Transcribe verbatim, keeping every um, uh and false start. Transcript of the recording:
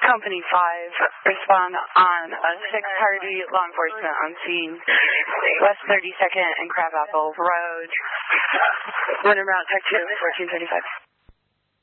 Company five, respond on a six-party law enforcement on scene, West thirty-second and Crabapple Road. Winter Mount Tech two, fourteen thirty-five.